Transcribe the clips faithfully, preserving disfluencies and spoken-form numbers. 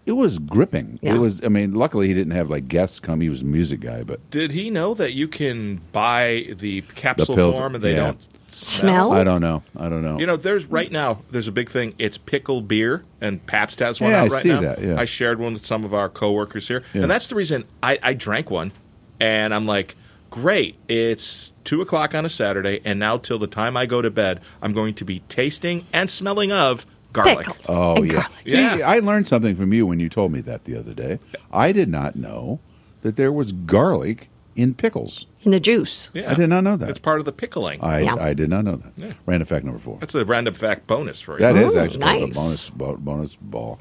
it was gripping. Yeah. It was. I mean, luckily he didn't have like guests come. He was a music guy, but Did he know that you can buy the capsule The pills, form and they yeah. don't Smell? I don't know. I don't know. You know, there's right now. There's a big thing. It's pickle beer, and Pabst has one Yeah, out I right see now. that, yeah. I shared one with some of our coworkers here, Yeah. and that's the reason I, I drank one. And I'm like, great! It's two o'clock on a Saturday, and now till the time I go to bed, I'm going to be tasting and smelling of garlic. Pickles. Oh And yeah. garlic. See, Yeah. I learned something from you when you told me that the other day. I did not know that there was garlic in pickles. In the juice. Yeah. I did not know that. It's part of the pickling. I Yeah. I did not know that. Random fact number four. That's a random fact bonus for you. That is Ooh, actually called a nice. bonus bo- bonus ball.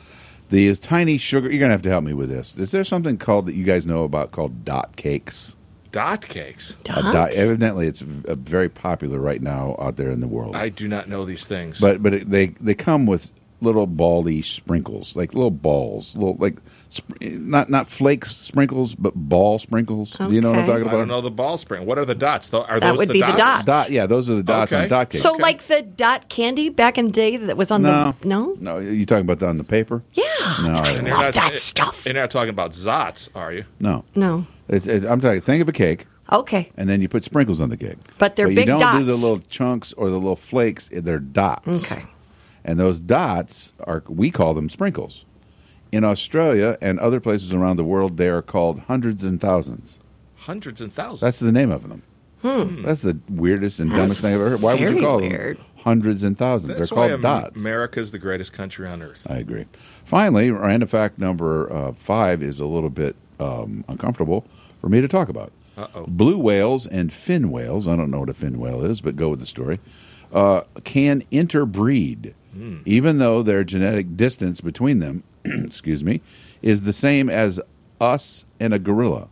The tiny sugar. You're gonna have to help me with this. Is there something called that you guys know about called dot cakes? Dot cakes. A Dot? dot, evidently, it's v- uh, very popular right now out there in the world. I do not know these things. But but it, they they come with little bally sprinkles, like little balls, little like sp- not not flakes sprinkles, but ball sprinkles. Do you know what I'm Okay. talking I about? don't know the ball spring. What are the dots? Tho- Are That those would the be the dots? dots. Dot, yeah, those are the dots Okay. on dot cakes. So, like the dot candy back in the day that was on no, the. No? no, you talking about that on the paper? Yeah. No, I And you're love not- that stuff. You're not talking about Zots, are you? no, No. It's, it's, I'm talking. Think of a cake, Okay. and then you put sprinkles on the cake. But they're you big don't do the dots. little chunks or the little flakes. They're dots. Okay. And those dots are, we call them sprinkles. In Australia and other places around the world, they are called hundreds and thousands. Hundreds and thousands. That's the name of them. Hmm. That's the weirdest and dumbest thing I've ever heard. Why would you very call weird. them hundreds and thousands? That's They're why called dots. America's the greatest country on earth. I agree. Finally, random fact number uh, five is a little bit um, uncomfortable for me to talk about. Uh-oh. Blue whales and fin whales, I don't know what a fin whale is, but go with the story, uh, can interbreed, Hmm. even though their genetic distance between them, excuse me, is the same as us and a gorilla.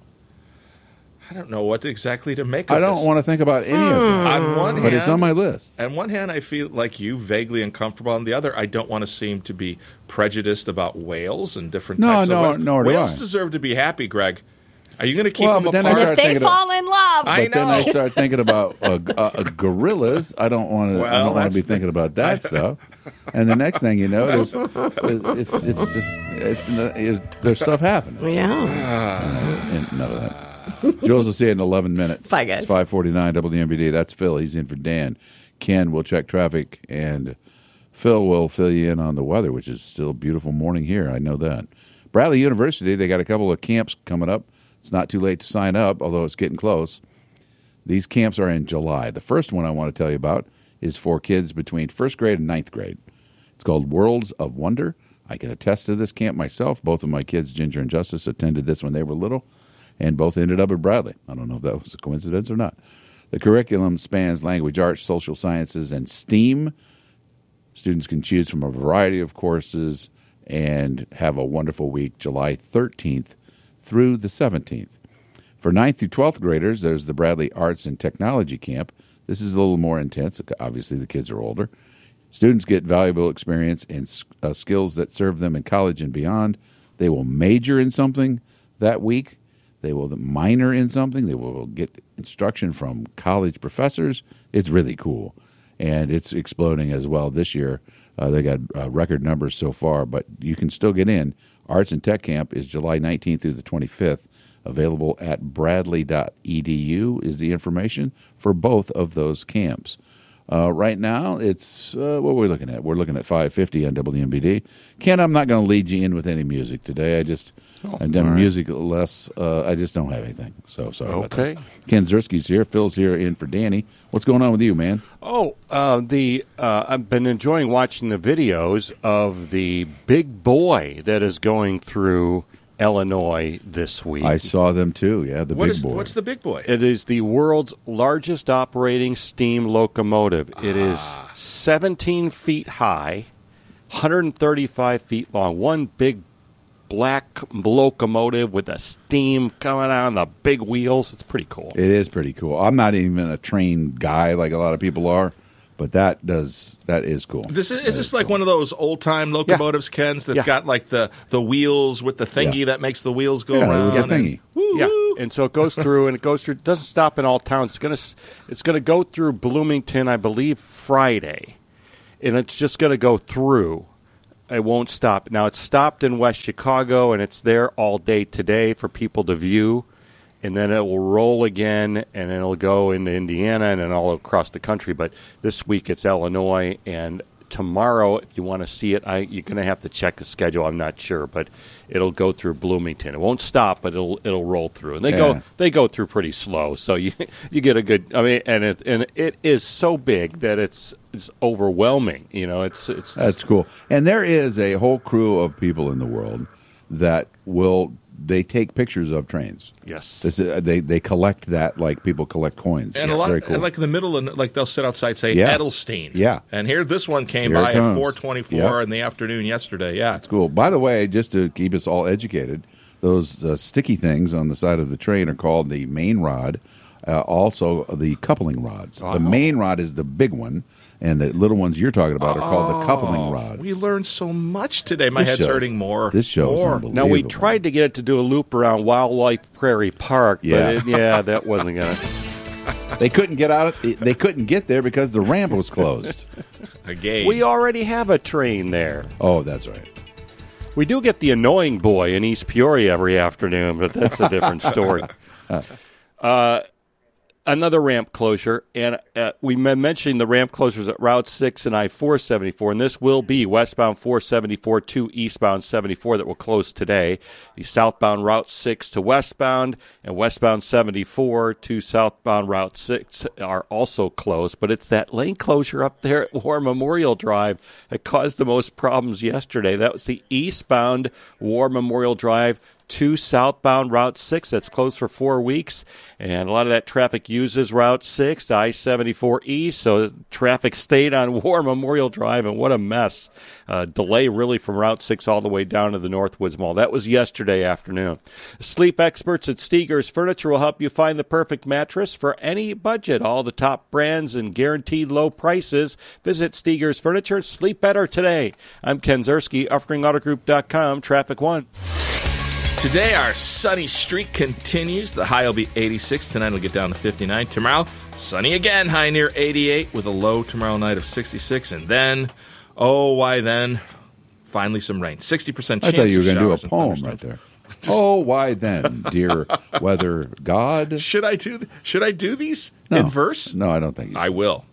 I don't know what exactly to make of I don't this. want to think about any of that, On one hand, but it's on my list. On one hand, I feel like you vaguely uncomfortable. On the other, I don't want to seem to be prejudiced about whales and different No, types no, of whales. nor do whales I. deserve to be happy, Greg. Are you going to keep Well, them but then I apart? start If they thinking of- fall in love. I But then I know. start thinking about uh, g- uh, gorillas. I don't want to. I Well, don't want that's to be the- thinking about that stuff. And the next thing you know, there's, it's it's just it's, it's, there's stuff happening. Yeah. And none of that. Jules will see you in eleven minutes. Bye, guys. It's five forty-nine W M B D. That's Phil. He's in for Dan. Ken will check traffic, and Phil will fill you in on the weather, which is still a beautiful morning here. I know that. Bradley University, they got a couple of camps coming up. It's not too late to sign up, although it's getting close. These camps are in July. The first one I want to tell you about is for kids between first grade and ninth grade. It's called Worlds of Wonder. I can attest to this camp myself. Both of my kids, Ginger and Justice, attended this when they were little, and both ended up at Bradley. I don't know if that was a coincidence or not. The curriculum spans language arts, social sciences, and STEAM. Students can choose from a variety of courses and have a wonderful week, July thirteenth through the seventeenth. For ninth through twelfth graders, there's the Bradley Arts and Technology Camp. This is a little more intense. Obviously, the kids are older. Students get valuable experience and uh, skills that serve them in college and beyond. They will major in something that week. They will minor in something. They will get instruction from college professors. It's really cool. And it's exploding as well this year. Uh, they got uh, record numbers so far, but you can still get in. Arts and Tech Camp is July nineteenth through the twenty-fifth. Available at bradley dot e d u is the information for both of those camps. Uh, right now, it's, uh, what are we looking at? We're looking at five fifty on W M B D. Ken, I'm not going to lead you in with any music today. I just, Oh, I've done all right. music less. Uh, I just don't have anything. So sorry about Okay. that. Ken Zerski's here. Phil's here in for Danny. What's going on with you, man? Oh, uh, the uh, I've been enjoying watching the videos of the big boy that is going through Illinois this week. I saw them too. Yeah, the What big is- boy. What's the big boy? It is the world's largest operating steam locomotive. It is seventeen feet high, one hundred thirty-five feet long. One big black locomotive with a steam coming out on the big wheels. It's pretty cool. It is pretty cool. I'm not even a trained guy like a lot of people are, but that does that is cool. This is, That is this like one of those old time locomotives, Ken's, that's Yeah. got like the, the wheels with the thingy Yeah. that makes the wheels go Yeah, around? with the and- thingy. Yeah, and so it goes through, and it goes through. It doesn't stop in all towns. It's gonna, it's gonna go through Bloomington, I believe, Friday, and it's just gonna go through. it won't stop. Now, it's stopped in West Chicago, and it's there all day today for people to view. And then it will roll again, and it'll go into Indiana and then all across the country. But this week it's Illinois, and tomorrow, if you want to see it, I, you're going to have to check the schedule. I'm not sure, but it'll go through Bloomington. It won't stop, but it'll it'll roll through, and they yeah. go they go through pretty slow. So you you get a good. I mean, and it and it is so big that it's it's overwhelming. You know, it's it's just, that's cool. And there is a whole crew of people in the world that will. They take pictures of trains. Yes, this is, they they collect that like people collect coins. And yes, a lot, very cool. and like in the middle, of, like they'll sit outside, say yeah. Edelstein. Yeah, and here this one came here by at four twenty-four yep. in the afternoon yesterday. Yeah, it's cool. By the way, just to keep us all educated, those uh, sticky things on the side of the train are called the main rod. Uh, also, the coupling rods. Oh. The main rod is the big one, and the little ones you're talking about are called the coupling rods. We learned so much today. My this head's shows, hurting more. This show is more. unbelievable. Now, we tried to get it to do a loop around Wildlife Prairie Park, but yeah, it, yeah that wasn't going to. They couldn't get out. Of, they couldn't get there because the ramp was closed. Again, we already have a train there. Oh, that's right. We do get the annoying boy in East Peoria every afternoon, but that's a different story. uh, Another ramp closure, and uh, we mentioned the ramp closures at Route six and I four seventy-four, and this will be westbound four seventy-four to eastbound seventy-four that will close today. The southbound Route six to westbound and westbound seventy-four to southbound Route six are also closed, but it's that lane closure up there at War Memorial Drive that caused the most problems yesterday. That was the eastbound War Memorial Drive to southbound Route six. That's closed for four weeks, and a lot of that traffic uses Route six, I seventy-four East, so traffic stayed on War Memorial Drive, and what a mess. Uh, delay really from Route six all the way down to the Northwoods Mall. That was yesterday afternoon. Sleep experts at Steger's Furniture will help you find the perfect mattress for any budget. All the top brands and guaranteed low prices. Visit Steger's Furniture. Sleep better today. I'm Ken Zerski, Uffring Auto Group dot com, Traffic One. Today, our sunny streak continues. The high will be eighty-six. Tonight, it'll get down to fifty-nine. Tomorrow, sunny again, high near eighty-eight, with a low tomorrow night of sixty-six. And then, oh, why then? Finally, some rain. sixty percent chance I thought you were going to do a poem right there. Just, oh, why then, dear weather god? Should I do, th- should I do these no. in verse? No, I don't think you should. I will.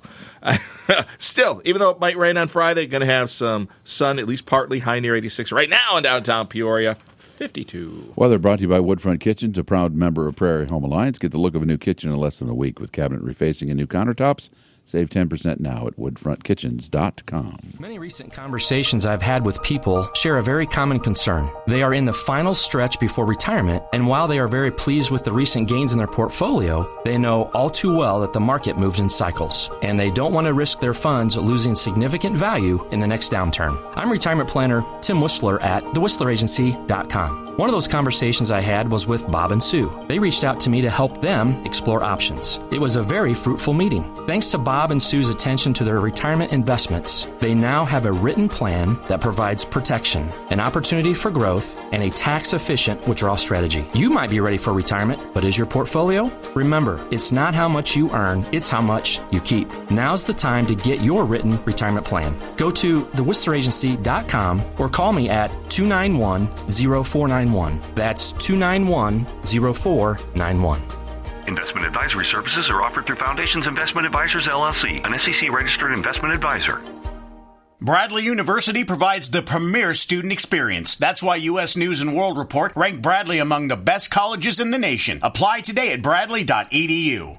Still, even though it might rain on Friday, going to have some sun, at least partly, high near eighty-six. Right now in downtown Peoria, fifty-two. Weather brought to you by Woodfront Kitchens, a proud member of Prairie Home Alliance. Get the look of a new kitchen in less than a week with cabinet refacing and new countertops. Save ten percent now at woodfront kitchens dot com. Many recent conversations I've had with people share a very common concern. They are in the final stretch before retirement, and while they are very pleased with the recent gains in their portfolio, they know all too well that the market moves in cycles, and they don't want to risk their funds losing significant value in the next downturn. I'm retirement planner Tim Whistler at the whistler agency dot com. One of those conversations I had was with Bob and Sue. They reached out to me to help them explore options. It was a very fruitful meeting. Thanks to Bob and Sue's attention to their retirement investments, they now have a written plan that provides protection, an opportunity for growth, and a tax-efficient withdrawal strategy. You might be ready for retirement, but is your portfolio? Remember, it's not how much you earn, it's how much you keep. Now's the time to get your written retirement plan. Go to the whistler agency dot com or call me at two nine one, zero four nine one. That's two nine one, zero four nine one. Investment advisory services are offered through Foundations Investment Advisors, L L C, an S E C-registered investment advisor. Bradley University provides the premier student experience. That's why U S News and World Report ranked Bradley among the best colleges in the nation. Apply today at bradley dot e d u.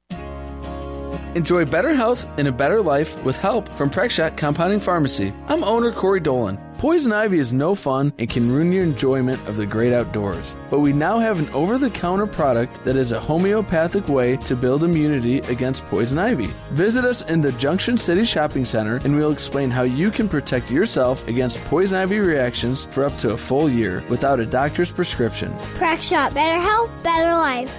Enjoy better health and a better life with help from Prexshot Compounding Pharmacy. I'm owner Corey Dolan. Poison ivy is no fun and can ruin your enjoyment of the great outdoors. But we now have an over-the-counter product that is a homeopathic way to build immunity against poison ivy. Visit us in the Junction City Shopping Center and we'll explain how you can protect yourself against poison ivy reactions for up to a full year without a doctor's prescription. Prexshot, better health, better life.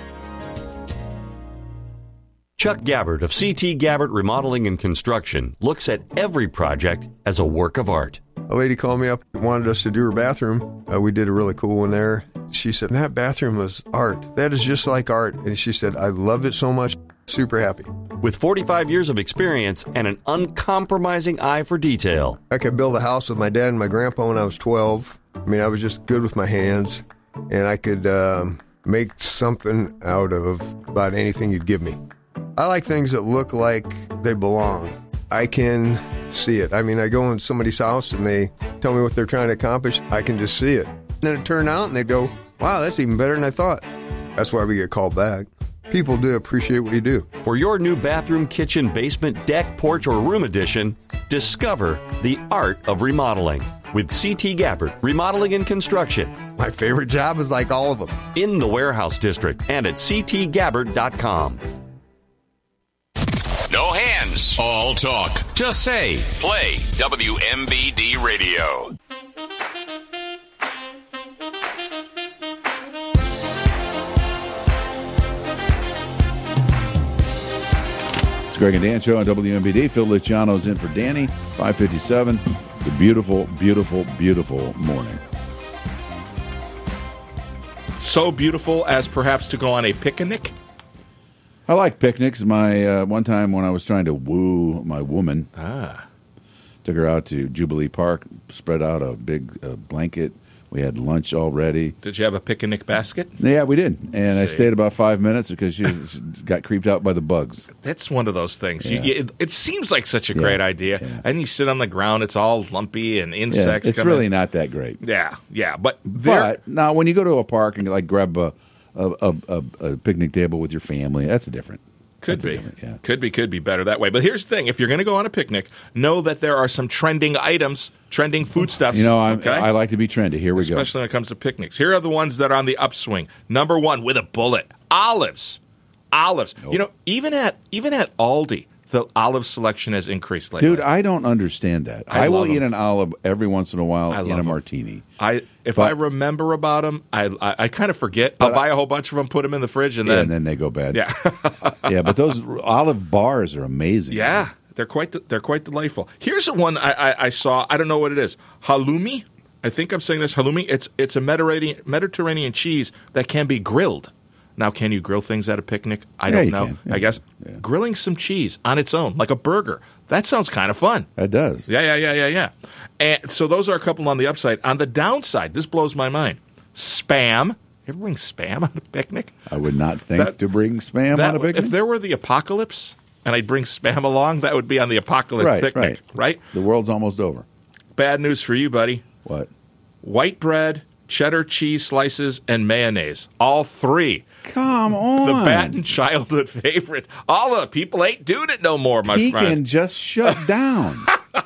Chuck Gabbard of C T Gabbard Remodeling and Construction looks at every project as a work of art. A lady called me up, wanted us to do her bathroom. Uh, we did a really cool one there. She said, that bathroom was art. That is just like art. And she said, I loved it so much. Super happy. with forty-five years of experience and an uncompromising eye for detail. I could build a house with my dad and my grandpa when I was twelve. I mean, I was just good with my hands, and I could um, make something out of about anything you'd give me. I like things that look like they belong. I can see it. I mean, I go in somebody's house and they tell me what they're trying to accomplish. I can just see it. Then it turned out and they go, wow, that's even better than I thought. That's why we get called back. People do appreciate what you do. For your new bathroom, kitchen, basement, deck, porch, or room addition, discover the art of remodeling with C T Gabbard Remodeling and Construction. My favorite job is like all of them. In the Warehouse District and at c t gabbard dot com. No hands, all talk. Just say, play W M B D Radio. It's Greg and Dan Show on W M B D. Phil Luciano's in for Danny, five fifty-seven. The beautiful, beautiful, beautiful morning. So beautiful as perhaps to go on a picnic. I like picnics. My uh, one time when I was trying to woo my woman, ah. took her out to Jubilee Park, spread out a big uh, blanket. We had lunch already. Did you have a picnic basket? Yeah, we did. And See. I stayed about five minutes because she was, got creeped out by the bugs. That's one of those things. Yeah. You, it, it seems like such a Yeah. great idea. Yeah. And you sit on the ground, it's all lumpy and insects. Yeah, it's come really in. not that great. Yeah, yeah. But, there, But now when you go to a park and like grab a, a, a, a, a picnic table with your family, that's a different. Could that's a be. different- yeah. Could be, could be better that way. But here's the thing. If you're going to go on a picnic, know that there are some trending items, trending foodstuffs. You know, I'm, okay? I like to be trendy. Here we go. Especially when it comes to picnics. Here are the ones that are on the upswing. Number one, with a bullet, olives. Olives. You know, even at even at Aldi, the olive selection has increased lately. Dude, I don't understand that. I I, will love eat 'em. an olive every once in a while I in love a 'em. martini. I if But- I remember about them, I I, I kind of forget. I'll But buy a whole bunch of them, put them in the fridge, and Yeah, then and then they go bad. yeah, Yeah, but those olive bars are amazing. yeah, they're quite they're quite delightful. Here's one I, I, I saw. I don't know what it is. Halloumi. I think I'm saying this halloumi. It's it's a Mediterranean Mediterranean cheese that can be grilled. Now, can you grill things at a picnic? I Yeah, don't you know. can. Yeah. I guess Yeah. grilling some cheese on its own, like a burger, that sounds kind of fun. That does. Yeah, yeah, yeah, yeah, yeah. And so those are a couple on the upside. On the downside, this blows my mind. Spam. You ever bring spam on a picnic? I would not think That- to bring spam That on a would- picnic. If there were the apocalypse and I'd bring spam along, that would be on the apocalypse right, picnic, right, right? The world's almost over. Bad news for you, buddy. What? White bread, cheddar cheese slices, and mayonnaise. All three. Come on. The Batten childhood favorite. All the people ain't doing it no more, my He friend. can just shut down.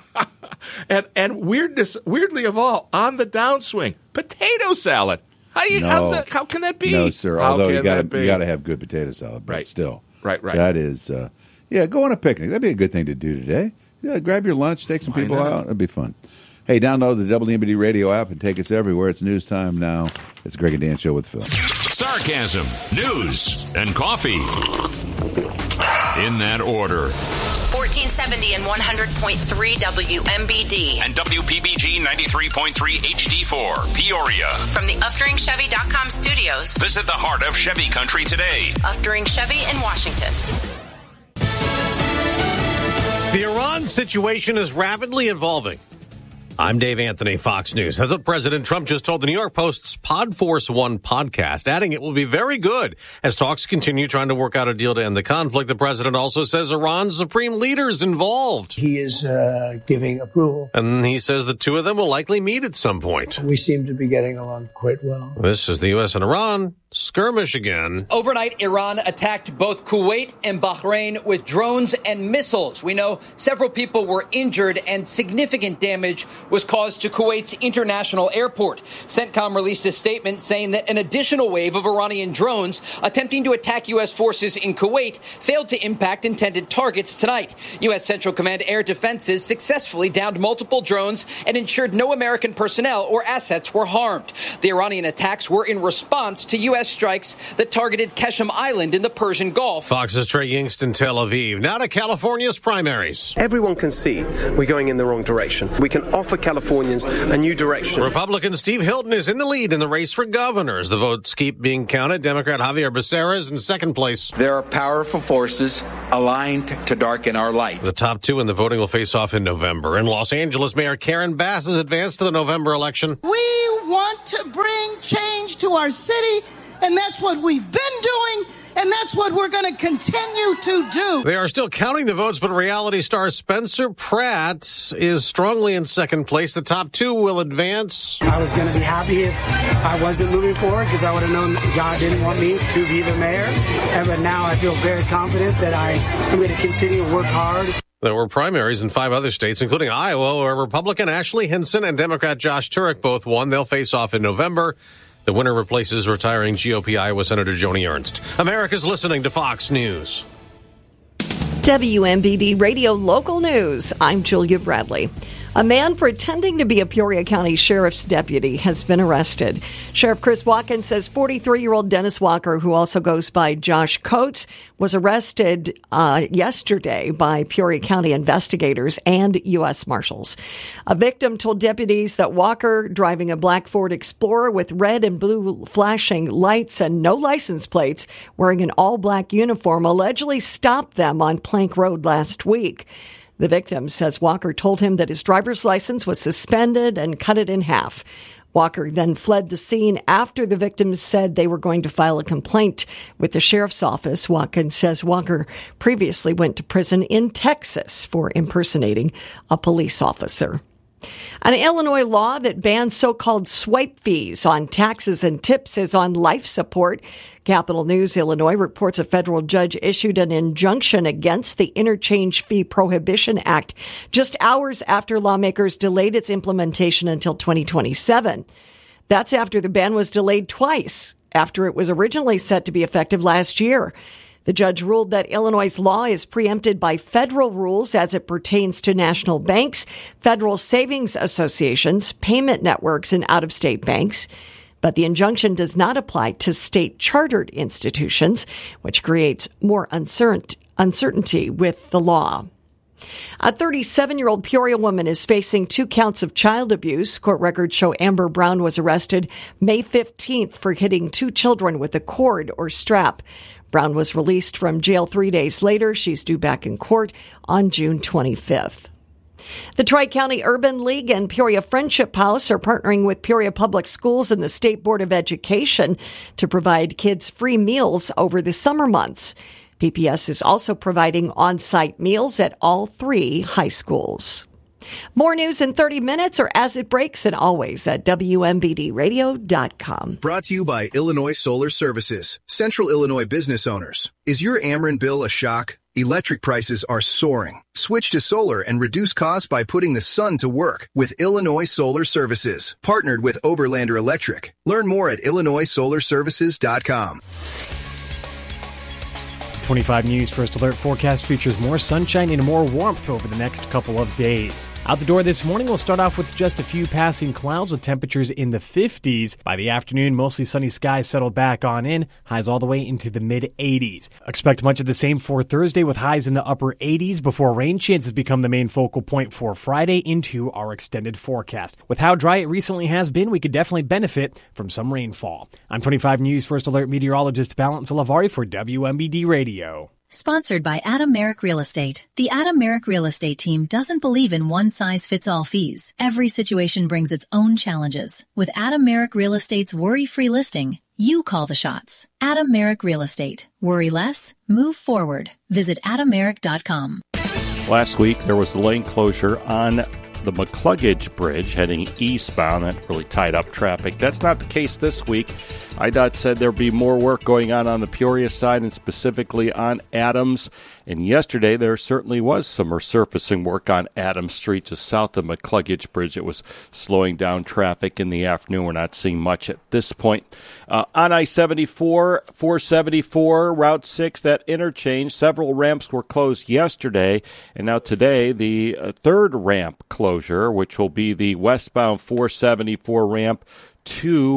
And and weirdness, weirdly of all, on the downswing, potato salad. How you? No. How's that, how can that be? No, sir. How Although you can got that to be? you got to have good potato salad, but Right. still, Right, right. That is, uh, yeah. Go on a picnic. That'd be a good thing to do today. Yeah, grab your lunch, take some Why people not? out. That'd be fun. Hey, download the W M B D radio app and take us everywhere. It's news time now. It's Greg and Dan Show with Phil. Sarcasm, news, and coffee. In that order. fourteen seventy and one hundred point three W M B D. And W P B G ninety-three point three H D four, Peoria. From the Uftring Chevy dot com studios. Visit the heart of Chevy country today. Uftring Chevy in Washington. The Iran situation is rapidly evolving. I'm Dave Anthony, Fox News. As of President Trump just told the New York Post's Pod Force One podcast, adding it will be very good as talks continue trying to work out a deal to end the conflict. The president also says Iran's supreme leaders involved. He is uh, giving approval. And he says the two of them will likely meet at some point. We seem to be getting along quite well. This is the U S and Iran skirmish again. Overnight, Iran attacked both Kuwait and Bahrain with drones and missiles. We know several people were injured and significant damage was caused to Kuwait's international airport. CENTCOM released a statement saying that an additional wave of Iranian drones attempting to attack U S forces in Kuwait failed to impact intended targets tonight. U S Central Command Air Defenses successfully downed multiple drones and ensured no American personnel or assets were harmed. The Iranian attacks were in response to U S U S strikes that targeted Keshem Island in the Persian Gulf. Fox's Trey Yingst in Tel Aviv. Now to California's primaries. Everyone can see we're going in the wrong direction. We can offer Californians a new direction. Republican Steve Hilton is in the lead in the race for governor. As the votes keep being counted, Democrat Javier Becerra is in second place. There are powerful forces aligned to darken our light. The top two in the voting will face off in November. In Los Angeles, Mayor Karen Bass has advanced to the November election. We want to bring change to our city, and that's what we've been doing, and that's what we're going to continue to do. They are still counting the votes, but reality star Spencer Pratt is strongly in second place. The top two will advance. I was going to be happy if I wasn't moving forward because I would have known God didn't want me to be the mayor. And but now I feel very confident that I am going to continue to work hard. There were primaries in five other states, including Iowa, where Republican Ashley Hinson and Democrat Josh Turek both won. They'll face off in November. The winner replaces retiring G O P Iowa Senator Joni Ernst. America's listening to Fox News. W M B D Radio Local News. I'm Julia Bradley. A man pretending to be a Peoria County Sheriff's deputy has been arrested. Sheriff Chris Watkins says forty-three-year-old Dennis Walker, who also goes by Josh Coates, was arrested uh, yesterday by Peoria County investigators and U S Marshals. A victim told deputies that Walker, driving a black Ford Explorer with red and blue flashing lights and no license plates, wearing an all-black uniform, allegedly stopped them on Plank Road last week. The victim says Walker told him that his driver's license was suspended and cut it in half. Walker then fled the scene after the victims said they were going to file a complaint with the sheriff's office. Watkins says Walker previously went to prison in Texas for impersonating a police officer. An Illinois law that bans so-called swipe fees on taxes and tips is on life support. Capital News Illinois reports a federal judge issued an injunction against the Interchange Fee Prohibition Act just hours after lawmakers delayed its implementation until twenty twenty-seven. That's after the ban was delayed twice, after it was originally set to be effective last year. The judge ruled that Illinois' law is preempted by federal rules as it pertains to national banks, federal savings associations, payment networks, and out-of-state banks. But the injunction does not apply to state-chartered institutions, which creates more uncertainty with the law. A thirty-seven-year-old Peoria woman is facing two counts of child abuse. Court records show Amber Brown was arrested May fifteenth for hitting two children with a cord or strap. Brown was released from jail three days later. She's due back in court on June twenty-fifth. The Tri-County Urban League and Peoria Friendship House are partnering with Peoria Public Schools and the State Board of Education to provide kids free meals over the summer months. P P S is also providing on-site meals at all three high schools. More news in thirty minutes or as it breaks, and always at W M B D radio dot com. Brought to you by Illinois Solar Services, Central Illinois business owners. Is your Ameren bill a shock? Electric prices are soaring. Switch to solar and reduce costs by putting the sun to work with Illinois Solar Services, partnered with Oberlander Electric. Learn more at illinois solar services dot com. twenty-five News First Alert forecast features more sunshine and more warmth over the next couple of days. Out the door this morning, we'll start off with just a few passing clouds with temperatures in the fifties. By the afternoon, mostly sunny skies settle back on in, highs all the way into the mid-eighties. Expect much of the same for Thursday with highs in the upper eighties before rain chances become the main focal point for Friday into our extended forecast. With how dry it recently has been, we could definitely benefit from some rainfall. I'm twenty-five News First Alert meteorologist Valent Salavari for W M B D Radio. Sponsored by Adam Merrick Real Estate. The Adam Merrick Real Estate team doesn't believe in one-size-fits-all fees. Every situation brings its own challenges. With Adam Merrick Real Estate's worry-free listing, you call the shots. Adam Merrick Real Estate. Worry less, move forward. Visit adam merrick dot com. Last week, there was a lane closure on the McCluggage Bridge heading eastbound. That really tied up traffic. That's not the case this week. I D O T said there'd be more work going on on the Peoria side and specifically on Adams. And yesterday, there certainly was some resurfacing work on Adams Street just south of McCluggage Bridge. It was slowing down traffic in the afternoon. We're not seeing much at this point. Uh, on I seventy-four, four seventy-four, Route six, that interchange, several ramps were closed yesterday. And now today, the uh, third ramp closure, which will be the westbound four seventy-four ramp to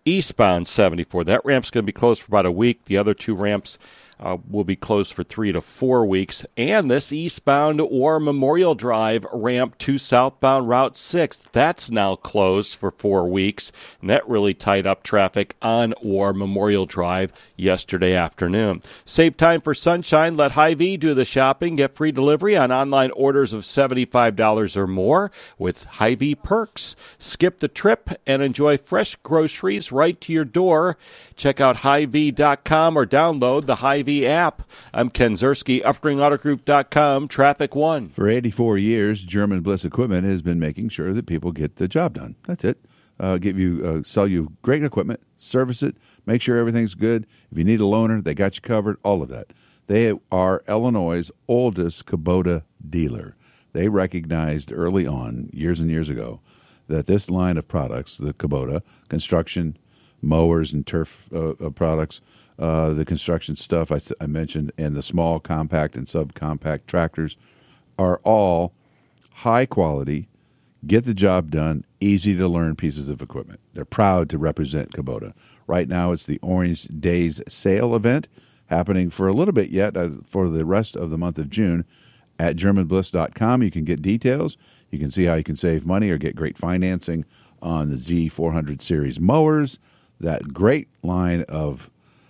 eastbound seventy-four. That ramp's going to be closed for about a week. The other two ramps Uh, will be closed for three to four weeks. And this eastbound War Memorial Drive ramp to southbound Route six, that's now closed for four weeks. And that really tied up traffic on War Memorial Drive yesterday afternoon. Save time for sunshine. Let Hy-Vee do the shopping. Get free delivery on online orders of seventy-five dollars or more with Hy-Vee perks. Skip the trip and enjoy fresh groceries right to your door. Check out Hy Vee dot com or download the Hy-Vee app. I'm Ken Zerski, Upstream Auto Group dot com, Traffic One. For eighty-four years, German Bliss Equipment has been making sure that people get the job done. That's it. Uh, give you, uh, sell you great equipment, service it, make sure everything's good. If you need a loaner, they got you covered. All of that. They are Illinois' oldest Kubota dealer. They recognized early on, years and years ago, that this line of products, the Kubota, construction, mowers and turf uh, uh, products, uh, the construction stuff I, I mentioned, and the small compact and subcompact tractors are all high quality, get the job done, easy to learn pieces of equipment. They're proud to represent Kubota. Right now it's the Orange Days sale event happening for a little bit yet uh, for the rest of the month of June at German Bliss dot com. You can get details. You can see how you can save money or get great financing on the Z four hundred series mowers, that great line of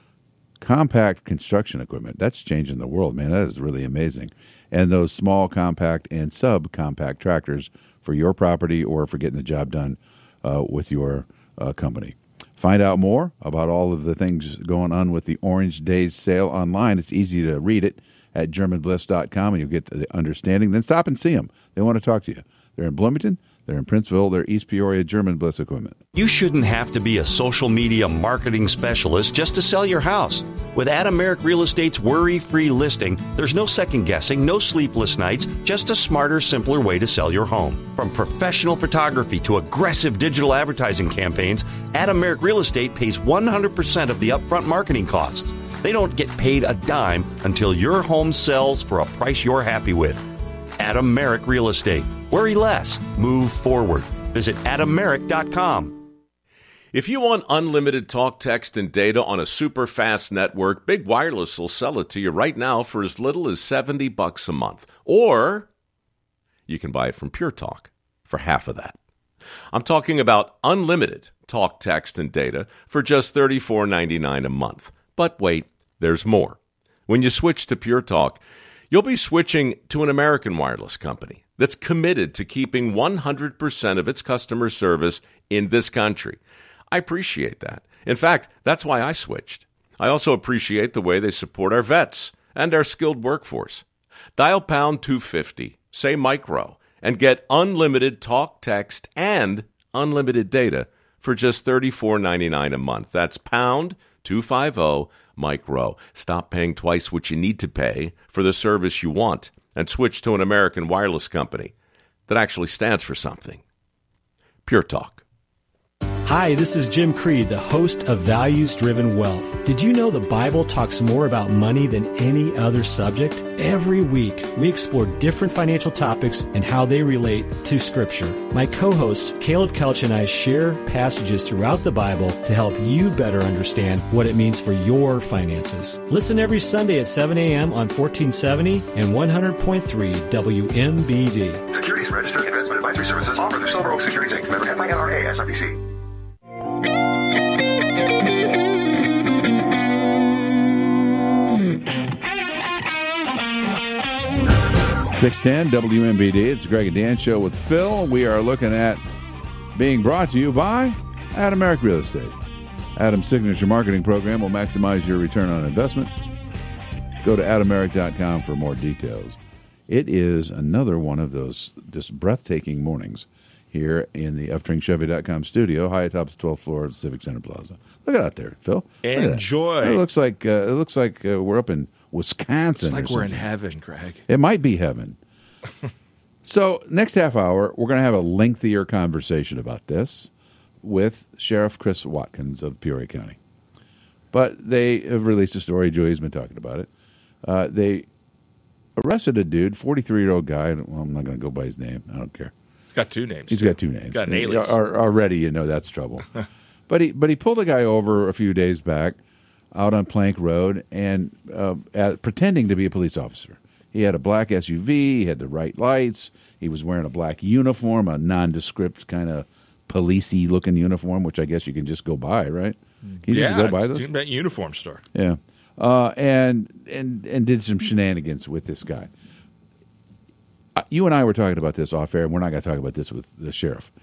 compact construction equipment. That's changing the world, man. That is really amazing. And those small, compact, and subcompact tractors for your property or for getting the job done uh, with your uh, company. Find out more about all of the things going on with the Orange Days sale online. It's easy to read it at German Bliss dot com, and you'll get the understanding. Then stop and see them. They want to talk to you. They're in Bloomington. They're in Princeville. They're East Peoria, German Bliss Equipment. You shouldn't have to be a social media marketing specialist just to sell your house. With Adam Merrick Real Estate's worry-free listing, there's no second-guessing, no sleepless nights, just a smarter, simpler way to sell your home. From professional photography to aggressive digital advertising campaigns, Adam Merrick Real Estate pays one hundred percent of the upfront marketing costs. They don't get paid a dime until your home sells for a price you're happy with. Adam Merrick Real Estate. Worry less. Move forward. Visit Adam Merrick dot com. If you want unlimited talk, text, and data on a super fast network, Big Wireless will sell it to you right now for as little as seventy bucks a month. Or you can buy it from Pure Talk for half of that. I'm talking about unlimited talk, text, and data for just thirty-four ninety-nine a month. But wait, there's more. When you switch to Pure Talk, you'll be switching to an American wireless company that's committed to keeping one hundred percent of its customer service in this country. I appreciate that. In fact, that's why I switched. I also appreciate the way they support our vets and our skilled workforce. Dial pound two fifty, say micro, and get unlimited talk, text, and unlimited data for just thirty-four ninety-nine a month. That's pound two fifty, micro. Stop paying twice what you need to pay for the service you want and switch to an American wireless company that actually stands for something. Pure Talk. Hi, this is Jim Creed, the host of Values Driven Wealth. Did you know the Bible talks more about money than any other subject? Every week, we explore different financial topics and how they relate to Scripture. My co-host, Caleb Kelch, and I share passages throughout the Bible to help you better understand what it means for your finances. Listen every Sunday at seven a.m. on fourteen seventy and one hundred point three W M B D. Securities Registered Investment Advisory Services offered through Silver Oak Securities Incorporated. Member F I N R A S I P C. six ten W M B D. It's the Greg and Dan Show with Phil. We are looking at being brought to you by Adam Merrick Real Estate. Adam's signature marketing program will maximize your return on investment. Go to Adam Merrick dot com for more details. It is another one of those just breathtaking mornings here in the Upstream Chevy dot com studio, high atop the twelfth floor of the Civic Center Plaza. Look out there, Phil. Enjoy. It looks like uh, it looks like uh, we're up in Wisconsin. It's like or we're in something. heaven, Greg. It might be heaven. So next half hour, we're going to have a lengthier conversation about this with Sheriff Chris Watkins of Peoria County. But they have released a story. Joey's been talking about it. Uh, they arrested a dude, forty-three-year-old guy. Well, I'm not going to go by his name. I don't care. He's got two names. He's got two names. Got an alias. Already, you know that's trouble. But he but he pulled a guy over a few days back out on Plank Road and uh, at, pretending to be a police officer. He had a black S U V. He had the right lights. He was wearing a black uniform, a nondescript kind of policey looking uniform, which I guess you can just go buy, right? Can you yeah, just go buy those? in that uniform store. Yeah, uh, and and and did some shenanigans with this guy. Uh, you and I were talking about this off air, and we're not going to talk about this with the sheriff.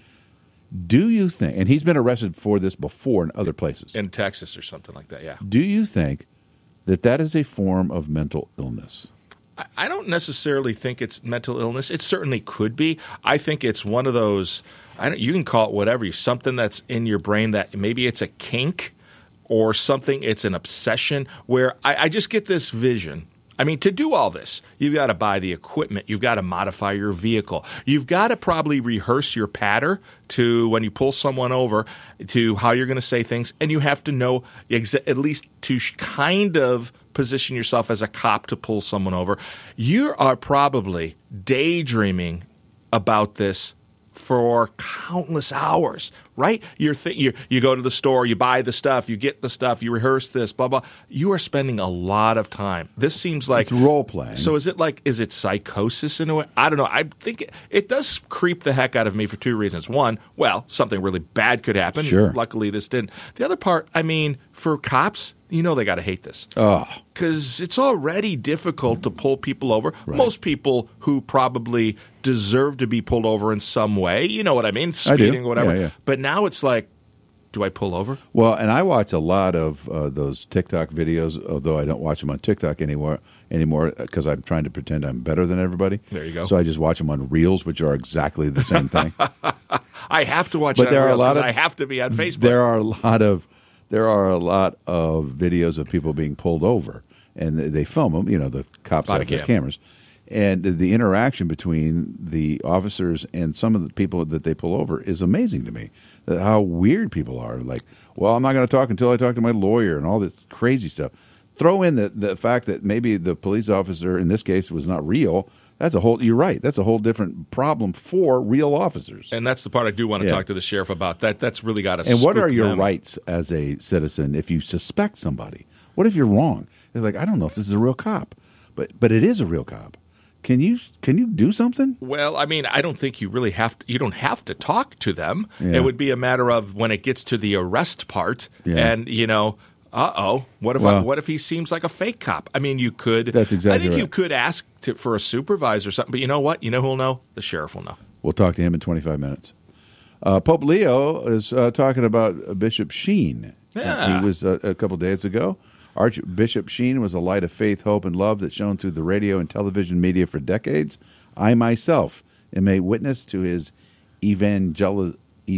Do you think, and he's been arrested for this before in other places. In Texas or something like that, yeah. Do you think that that is a form of mental illness? I, I don't necessarily think it's mental illness. It certainly could be. I think it's one of those, I don't, you can call it whatever, something that's in your brain that maybe it's a kink or something, it's an obsession where I, I just get this vision. I mean, to do all this, you've got to buy the equipment. You've got to modify your vehicle. You've got to probably rehearse your patter to when you pull someone over to how you're going to say things. And you have to know exa- at least to sh- kind of position yourself as a cop to pull someone over. You are probably daydreaming about this for countless hours, right? You're th- you you go to the store, you buy the stuff, you get the stuff, you rehearse this, blah, blah. You are spending a lot of time. This seems like... It's role-playing. So is it like, is it psychosis in a way? I don't know. I think it, it does creep the heck out of me for two reasons. One, well, something really bad could happen. Sure. Luckily, this didn't. The other part, I mean, for cops, you know they got to hate this. Oh. Because it's already difficult to pull people over. Right. Most people who probably deserve to be pulled over in some way, you know what I mean, speeding, I do. whatever. Yeah, yeah. But now it's like, do I pull over? Well, and I watch a lot of uh, those TikTok videos, although I don't watch them on TikTok anymore anymore because I'm trying to pretend I'm better than everybody. There you go. So I just watch them on Reels, which are exactly the same thing. I have to watch But that there are a Reels lot 'cause of- I have to be on Facebook. There are a lot of there are a lot of videos of people being pulled over, and they they film them. You know, the cops Body have their cam. cameras, and the, the interaction between the officers and some of the people that they pull over is amazing to me. That how weird people are. Like, well, I'm not going to talk until I talk to my lawyer, and all this crazy stuff. Throw in the the fact that maybe the police officer in this case was not real. That's a whole. You're right. That's a whole different problem for real officers. And that's the part I do want to Yeah. talk to the sheriff about. That That's really got to And what spook are your them. rights as a citizen if you suspect somebody? What if you're wrong? It's like, I don't know if this is a real cop, but but it is a real cop. Can you can you do something? Well, I mean, I don't think you really have to. You don't have to talk to them. Yeah. It would be a matter of when it gets to the arrest part, Yeah. and you know, uh oh, what if I, Well- what if he seems like a fake cop? I mean, you could. That's exactly I think you right. could ask to, for a supervisor or something, but you know what? You know who'll know? The sheriff will know. We'll talk to him in twenty-five minutes. Uh, Pope Leo is uh, talking about Bishop Sheen. Yeah. He was uh, a couple days ago. Archbishop Sheen was a light of faith, hope, and love that shone through the radio and television media for decades. I myself am a witness to his evangel-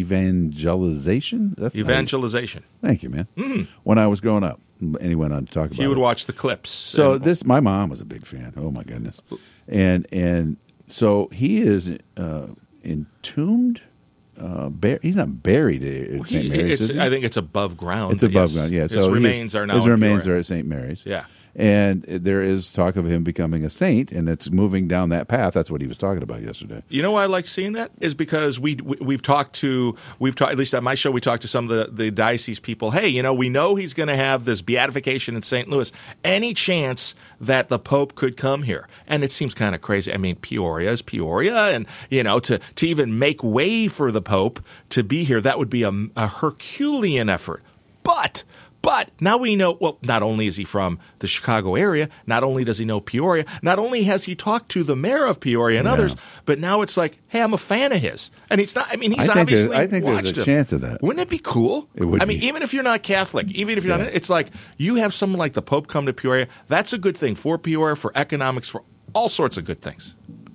evangelization. That's Evangelization. Thank you, man. Mhm. When I was growing up, and he went on to talk about He would it. watch the clips. So and- this, my mom was a big fan. Oh my goodness, and and so he is uh, entombed. Uh, bur- he's not buried at He- Saint Mary's. it's- is he? I think it's above ground. It's above yes. ground. Yeah. His So he is- remains are now. His in remains Peoria. are at Saint Mary's. Yeah. And there is talk of him becoming a saint, and it's moving down that path. That's what he was talking about yesterday. You know why I like seeing that is because we, we we've talked to we've talked at least at my show we talked to some of the, the diocese people. Hey, you know, we know he's going to have this beatification in Saint Louis. Any chance that the Pope could come here? And it seems kind of crazy. I mean, Peoria is Peoria, and you know, to to even make way for the Pope to be here, that would be a, a Herculean effort. But. But now we know, well, not only is he from the Chicago area, not only does he know Peoria, not only has he talked to the mayor of Peoria and Yeah. others, but now it's like, hey, I'm a fan of his. And he's not, I mean, he's I think there's- obviously I think there's watched a him. chance of that. Wouldn't it be cool? It would I mean, be. even if you're not Catholic, even if you're Yeah. not, it's like you have someone like the Pope come to Peoria. That's a good thing for Peoria, for economics, for all sorts of good things.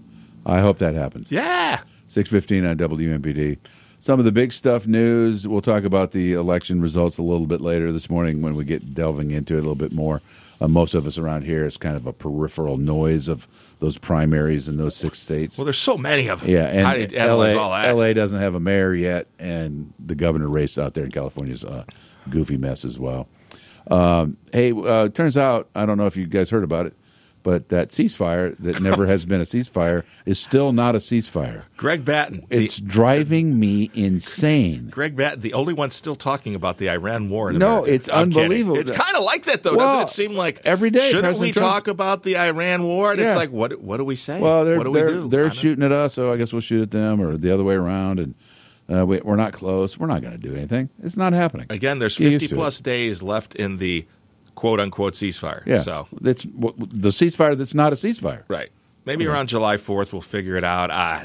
I hope that happens. Yeah. six fifteen on W M B D. Some of the big stuff news. We'll talk about the election results a little bit later this morning when we get delving into it a little bit more. Uh, most of us around here, it's kind of a peripheral noise of those primaries in those six states. Well, there's so many of them. Yeah, and How do you L A, analyze all that? L A doesn't have a mayor yet, and the governor race out there in California is a goofy mess as well. Um, hey, uh, turns out, I don't know if you guys heard about it, But that ceasefire that never has been a ceasefire is still not a ceasefire. Greg Batten. It's the, driving me insane. Greg Batten, the only one still talking about the Iran war. In no, America. it's I'm unbelievable. Kidding. It's kind of like that, though, well, doesn't it seem like every day shouldn't President we Trump's, talk about the Iran war? And yeah. it's like, what What do we say? Well, they're, what do they're, we do? they're shooting at us, so I guess we'll shoot at them, or the other way around, and uh, we, we're not close. We're not going to do anything. It's not happening. Again, there's Get fifty plus days left in the quote-unquote ceasefire. Yeah, so it's the ceasefire that's not a ceasefire. Right. Maybe yeah. around July fourth we'll figure it out. Ah,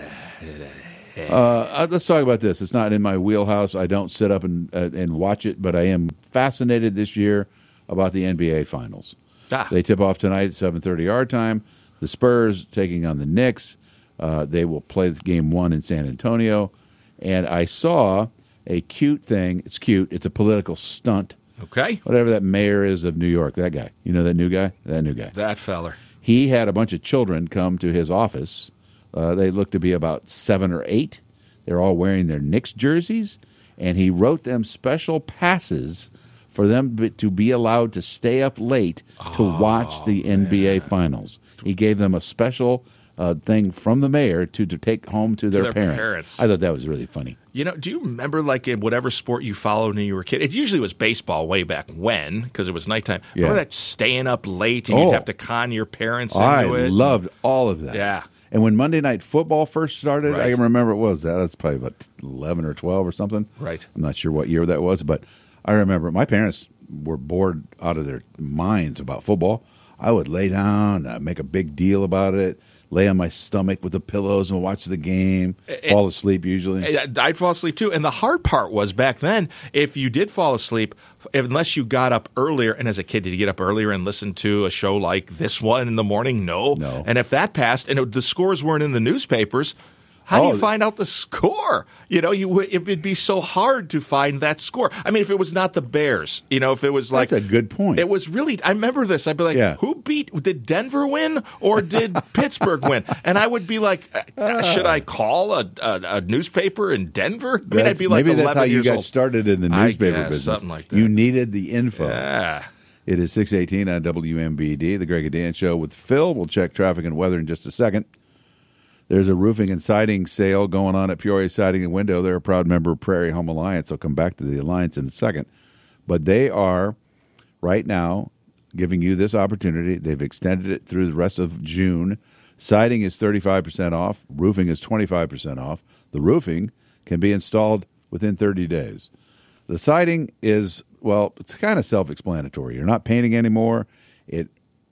uh, let's talk about this. It's not in my wheelhouse. I don't sit up and uh, and watch it, but I am fascinated this year about the N B A Finals. Ah. They tip off tonight at seven thirty our time. The Spurs taking on the Knicks. Uh, they will play game one in San Antonio. And I saw a cute thing. It's cute. It's a political stunt. Okay. Whatever that mayor is of New York, that guy. You know that new guy? That new guy. That feller. He had a bunch of children come to his office. Uh, they looked to be about seven or eight. They're all wearing their Knicks jerseys. And he wrote them special passes for them to be allowed to stay up late to oh, watch the N B A man. Finals. He gave them a special uh, thing from the mayor to, to take home to, to their, their parents. parents. I thought that was really funny. You know, do you remember, like, in whatever sport you followed when you were a kid? It usually was baseball way back when, because it was nighttime. Yeah. Remember that staying up late and Oh. you'd have to con your parents into I it? loved all of that. Yeah. And when Monday Night Football first started, Right. I can remember what was that? That's probably about eleven or twelve or something. Right. I'm not sure what year that was, but I remember my parents were bored out of their minds about football. I would lay down, uh, make a big deal about it, lay on my stomach with the pillows and watch the game, And- fall asleep usually. I'd fall asleep too. And the hard part was back then, if you did fall asleep, unless you got up earlier, and as a kid, did you get up earlier and listen to a show like this one in the morning? No. No. And if that passed and it, the scores weren't in the newspapers, how do Oh, you find out the score? You know, you would, it'd be so hard to find that score. I mean, if it was not the Bears, you know, if it was like That's a good point. It was really. I remember this. I'd be like, Yeah. "Who beat? Did Denver win or did Pittsburgh win?" And I would be like, uh, "Should I call a, a, a newspaper in Denver?" I mean, That's- I'd be like, maybe that's how you years got old. started in the I newspaper guess, business. something like that. You needed the info. Yeah. It is six eighteen on W M B D, the Greg and Dan Show with Phil. We'll check traffic and weather in just a second. There's a roofing and siding sale going on at Peoria Siding and Window. They're a proud member of Prairie Home Alliance. I'll come back to the Alliance in a second. But they are, right now, giving you this opportunity. They've extended it through the rest of June. Siding is thirty-five percent off. Roofing is twenty-five percent off. The roofing can be installed within thirty days. The siding is, well, it's kind of self-explanatory. You're not painting anymore. It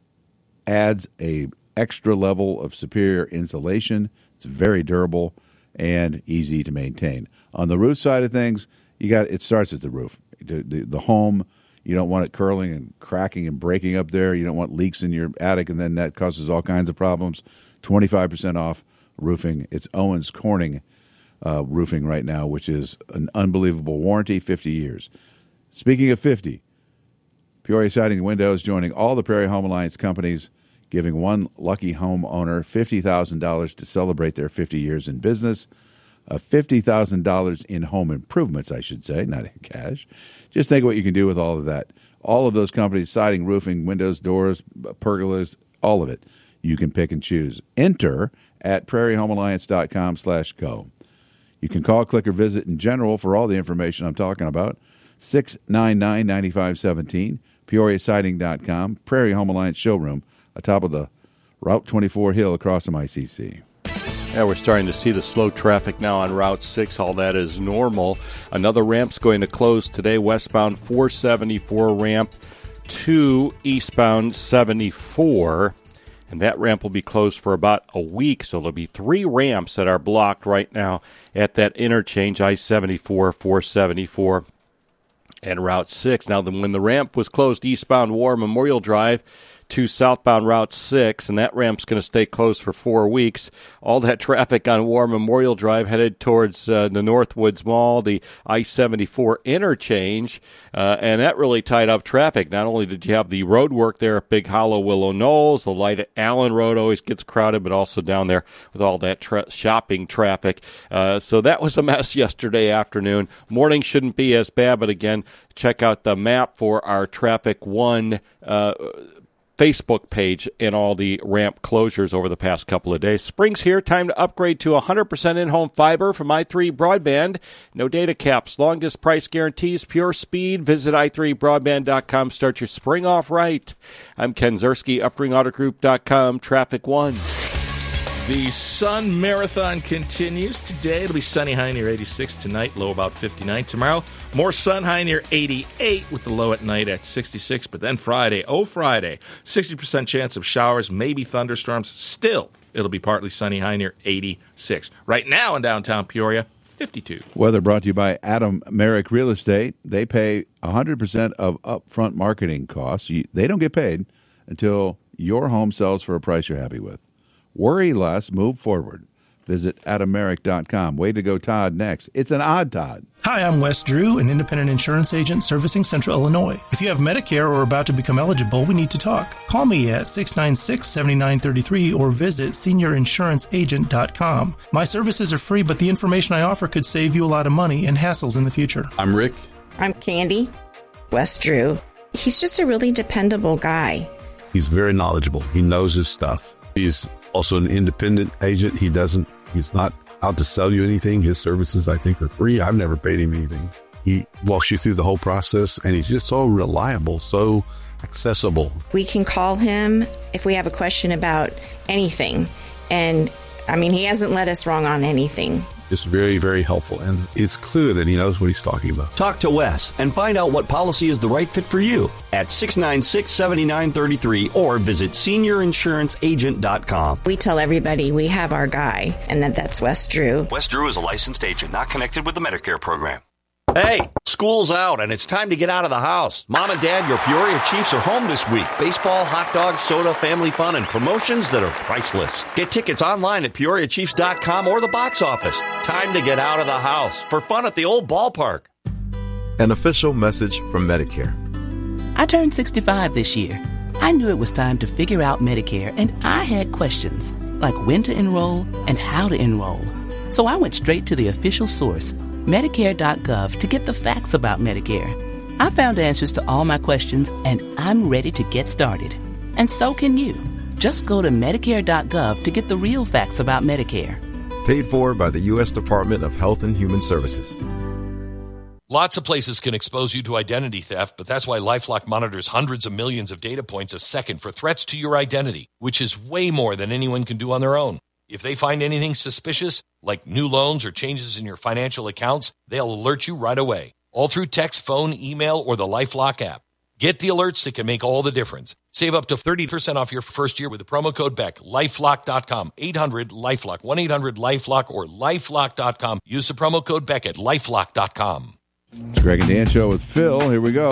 adds a extra level of superior insulation. It's very durable and easy to maintain. On the roof side of things, you got it starts at the roof. The, the, the home, you don't want it curling and cracking and breaking up there. You don't want leaks in your attic, and then that causes all kinds of problems. twenty-five percent off roofing. It's Owens Corning uh, roofing right now, which is an unbelievable warranty, fifty years. Speaking of fifty, Peoria Siding and Windows joining all the Prairie Home Alliance companies, giving one lucky homeowner fifty thousand dollars to celebrate their fifty years in business. Uh, fifty thousand dollars in home improvements, I should say, not in cash. Just think what you can do with all of that. All of those companies, siding, roofing, windows, doors, pergolas, all of it. You can pick and choose. Enter at prairie home alliance dot com slash go. You can call, click, or visit in general for all the information I'm talking about. six nine nine, nine five one seven, peoria siding dot com, Prairie Home Alliance showroom, atop of the Route twenty-four hill across from I C C. Yeah, we're starting to see the slow traffic now on Route six. All that is normal. Another ramp's going to close today, westbound four seventy-four ramp to eastbound seventy-four. And that ramp will be closed for about a week, so there'll be three ramps that are blocked right now at that interchange, I seventy-four, four seventy-four, and Route six. Now, when the ramp was closed eastbound War Memorial Drive to southbound Route six, and that ramp's going to stay closed for four weeks. All that traffic on War Memorial Drive headed towards uh, the Northwoods Mall, the I seventy-four interchange, uh, and that really tied up traffic. Not only did you have the road work there at Big Hollow Willow Knolls, the light at Allen Road always gets crowded, but also down there with all that tra- shopping traffic. Uh, so that was a mess yesterday afternoon. Morning shouldn't be as bad, but again, check out the map for our Traffic One uh Facebook page and all the ramp closures over the past couple of days. Spring's here. Time to upgrade to one hundred percent in-home fiber from i three Broadband. No data caps, longest price guarantees, pure speed. Visit i three broadband dot com. Start your spring off right. I'm Ken Zerski, Uppering Auto Group dot com, Traffic One. The Sun Marathon continues. Today it'll be sunny, high near eighty-six. Tonight, low about fifty-nine. Tomorrow, more sun, high near eighty-eight, with the low at night at sixty-six. But then Friday, oh Friday, sixty percent chance of showers, maybe thunderstorms. Still, it'll be partly sunny, high near eighty-six. Right now in downtown Peoria, fifty-two. Weather brought to you by Adam Merrick Real Estate. They pay one hundred percent of upfront marketing costs. You, they don't get paid until your home sells for a price you're happy with. Worry less, move forward. Visit adam merrick dot com. Way to go, Todd. Next. It's an odd Todd. Hi, I'm Wes Drew, an independent insurance agent servicing Central Illinois. If you have Medicare or are about to become eligible, we need to talk. Call me at six nine six, seven nine three three or visit senior insurance agent dot com. My services are free, but the information I offer could save you a lot of money and hassles in the future. I'm Rick. I'm Candy. Wes Drew. He's just a really dependable guy. He's very knowledgeable. He knows his stuff. He's also an independent agent. He doesn't, he's not out to sell you anything. His services, I think, are free. I've never paid him anything. He walks you through the whole process, and he's just so reliable, so accessible. We can call him if we have a question about anything. And, I mean, he hasn't led us wrong on anything. It's very, very helpful, and it's clear that he knows what he's talking about. Talk to Wes and find out what policy is the right fit for you at six nine six, seven nine three three or visit senior insurance agent dot com. We tell everybody we have our guy, and that that's Wes Drew. Wes Drew is a licensed agent, not connected with the Medicare program. Hey, school's out, and it's time to get out of the house. Mom and Dad, your Peoria Chiefs are home this week. Baseball, hot dogs, soda, family fun, and promotions that are priceless. Get tickets online at peoria chiefs dot com or the box office. Time to get out of the house for fun at the old ballpark. An official message from Medicare. I turned sixty-five this year. I knew it was time to figure out Medicare, and I had questions, like when to enroll and how to enroll. So I went straight to the official source, Medicare dot gov, to get the facts about Medicare. I found answers to all my questions, and I'm ready to get started. And so can you. Just go to Medicare dot gov to get the real facts about Medicare. Paid for by the U S Department of Health and Human Services. Lots of places can expose you to identity theft, but that's why LifeLock monitors hundreds of millions of data points a second for threats to your identity, which is way more than anyone can do on their own. If they find anything suspicious, like new loans or changes in your financial accounts, they'll alert you right away, all through text, phone, email, or the LifeLock app. Get the alerts that can make all the difference. Save up to thirty percent off your first year with the promo code B E C K. lifelock dot com, eight hundred LifeLock, one eight hundred LifeLock, or lifelock dot com. Use the promo code B E C K at lifelock dot com. It's Greg and Dan Show with Phil. Here we go.